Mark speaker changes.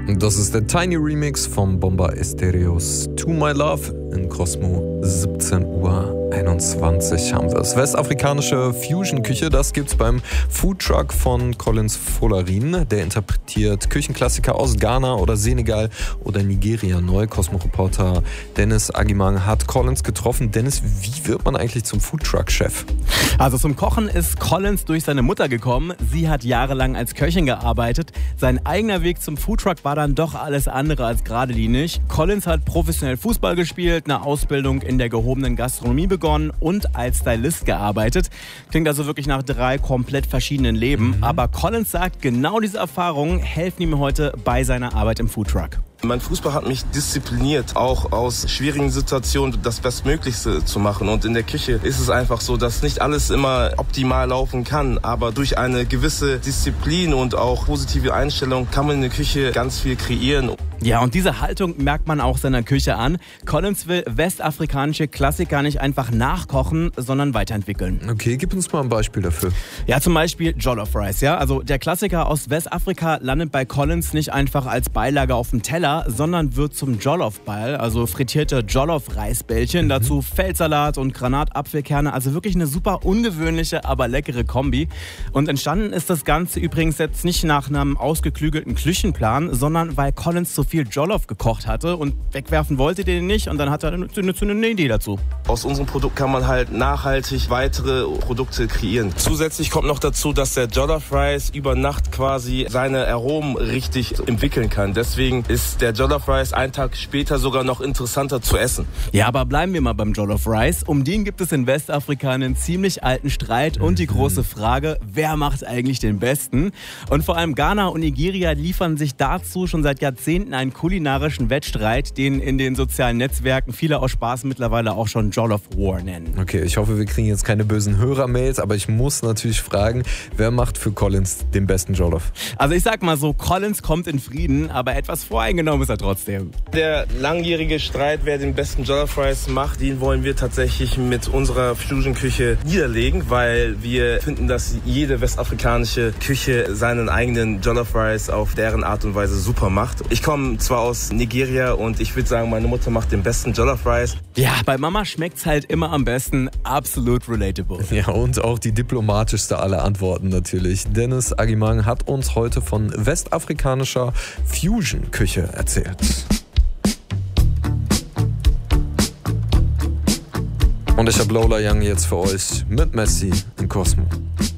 Speaker 1: Das ist der Tiny Remix vom Bomba Estereos To My Love in Cosmo. 17:21 haben wir es. Westafrikanische Fusion-Küche, das gibt's beim Foodtruck von Collins Folarin. Der interpretiert Küchenklassiker aus Ghana oder Senegal oder Nigeria neu. Cosmo-Reporter Dennis Agimang hat Collins getroffen. Dennis, wie wird man eigentlich zum Foodtruck-Chef?
Speaker 2: Also zum Kochen ist Collins durch seine Mutter gekommen. Sie hat jahrelang als Köchin gearbeitet. Sein eigener Weg zum Foodtruck war dann doch alles andere als geradlinig. Collins hat professionell Fußball gespielt, eine Ausbildung in der gehobenen Gastronomie begonnen und als Stylist gearbeitet. Klingt also wirklich nach 3 komplett verschiedenen Leben. Aber Collins sagt, genau diese Erfahrungen helfen ihm heute bei seiner Arbeit im Foodtruck.
Speaker 3: Mein Fußball hat mich diszipliniert, auch aus schwierigen Situationen das Bestmöglichste zu machen. Und in der Küche ist es einfach so, dass nicht alles immer optimal laufen kann. Aber durch eine gewisse Disziplin und auch positive Einstellung kann man in der Küche ganz viel kreieren.
Speaker 2: Ja, und diese Haltung merkt man auch seiner Küche an. Collins will westafrikanische Klassiker nicht einfach nachkochen, sondern weiterentwickeln.
Speaker 1: Okay, gib uns mal ein Beispiel dafür.
Speaker 2: Ja, zum Beispiel Jollof Rice. Ja? Also der Klassiker aus Westafrika landet bei Collins nicht einfach als Beilage auf dem Teller, sondern wird zum Jollof-Ball, also frittierte Jollof-Reisbällchen. Dazu Feldsalat und Granatapfelkerne. Also wirklich eine super ungewöhnliche, aber leckere Kombi. Und entstanden ist das Ganze übrigens jetzt nicht nach einem ausgeklügelten Küchenplan, sondern weil Collins so viel Jollof gekocht hatte und wegwerfen wollte den nicht und dann hat er eine Idee dazu.
Speaker 3: Aus unserem Produkt kann man halt nachhaltig weitere Produkte kreieren. Zusätzlich kommt noch dazu, dass der Jollof Rice über Nacht quasi seine Aromen richtig entwickeln kann. Deswegen ist der Jollof Rice einen Tag später sogar noch interessanter zu essen.
Speaker 2: Ja, aber bleiben wir mal beim Jollof Rice. Um den gibt es in Westafrika einen ziemlich alten Streit und die große Frage, wer macht eigentlich den besten? Und vor allem Ghana und Nigeria liefern sich dazu schon seit Jahrzehnten einen kulinarischen Wettstreit, den in den sozialen Netzwerken viele aus Spaß mittlerweile auch schon Jollof War nennen.
Speaker 1: Okay, ich hoffe, wir kriegen jetzt keine bösen Hörermails, aber ich muss natürlich fragen, wer macht für Collins den besten Jollof?
Speaker 2: Also ich sag mal so, Collins kommt in Frieden, aber etwas voreingenommen ist er trotzdem.
Speaker 3: Der langjährige Streit, wer den besten Jollof Rice macht, den wollen wir tatsächlich mit unserer Fusion-Küche niederlegen, weil wir finden, dass jede westafrikanische Küche seinen eigenen Jollof Rice auf deren Art und Weise super macht. Ich komme zwar aus Nigeria und ich würde sagen, meine Mutter macht den besten Jollof Rice.
Speaker 2: Ja, bei Mama schmeckt's halt immer am besten. Absolut relatable.
Speaker 1: Ja, und auch die diplomatischste aller Antworten natürlich. Dennis Agimang hat uns heute von westafrikanischer Fusion-Küche erzählt. Und ich habe Lola Young jetzt für euch mit Messi in Cosmo.